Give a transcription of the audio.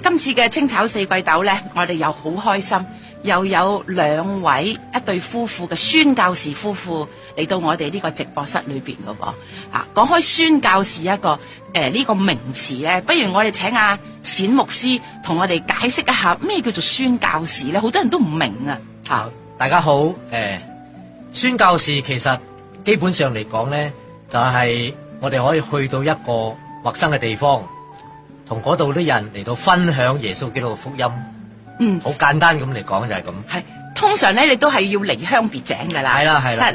今次嘅清炒四季豆呢，我哋又好開心，又有兩位一對夫婦嘅宣教士夫婦嚟到我哋呢個直播室裏邊噶噃。講開宣教士一個呢個名詞呢，不如我哋請阿冼牧師同我哋解釋一下咩叫做宣教士呢？好多人都唔明啊。 大家好，宣教士其實基本上嚟講呢，就係我哋可以去到一個陌生嘅地方，同嗰度啲人嚟到分享耶穌基督嘅福音。好簡單咁嚟講就係咁。 係通常咧，你都係要離鄉別井噶啦。 係啦。